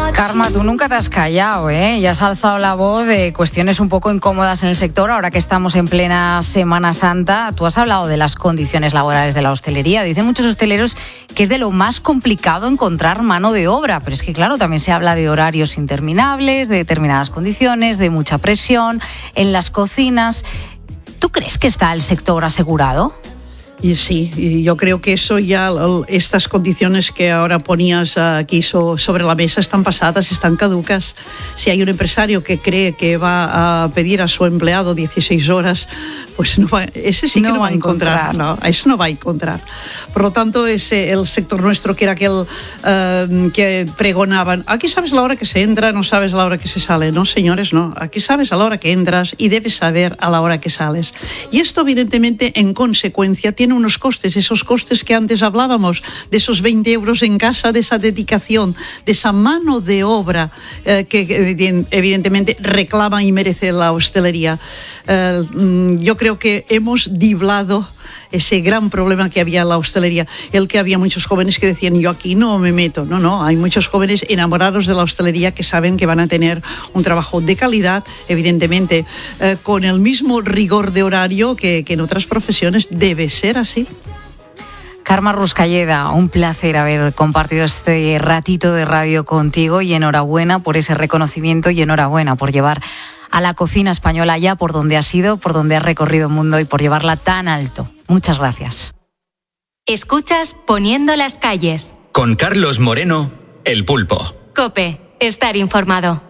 Karma, tú nunca te has callado, ¿eh? Y has alzado la voz de cuestiones un poco incómodas en el sector. Ahora que estamos en plena Semana Santa, tú has hablado de las condiciones laborales de la hostelería. Dicen muchos hosteleros que es de lo más complicado encontrar mano de obra. Pero es que, claro, también se habla de horarios interminables, de determinadas condiciones, de mucha presión en las cocinas. ¿Tú crees que está el sector asegurado? Y sí, y yo creo que eso ya, estas condiciones que ahora ponías aquí sobre la mesa están pasadas, están caducas. Si hay un empresario que cree que va a pedir a su empleado 16 horas, pues ese sí que no va a encontrar. No, eso no va a encontrar. Por lo tanto, el sector nuestro, que era aquel que pregonaban, aquí sabes la hora que se entra, no sabes la hora que se sale. No, señores, no. Aquí sabes a la hora que entras y debes saber a la hora que sales. Y esto, evidentemente, en consecuencia, tiene unos costes, esos costes que antes hablábamos, de esos 20 euros en casa, de esa dedicación, de esa mano de obra que evidentemente reclama y merece la hostelería. Yo creo que hemos diblado ese gran problema que había en la hostelería, el que había muchos jóvenes que decían, yo aquí no me meto. No, hay muchos jóvenes enamorados de la hostelería que saben que van a tener un trabajo de calidad, evidentemente, con el mismo rigor de horario que en otras profesiones. Debe ser así. Karma Ruscalleda, un placer haber compartido este ratito de radio contigo y enhorabuena por ese reconocimiento y enhorabuena por llevar a la cocina española allá por donde has ido, por donde has recorrido el mundo y por llevarla tan alto. Muchas gracias. Escuchas Poniendo las calles. Con Carlos Moreno, El Pulpo. COPE, estar informado.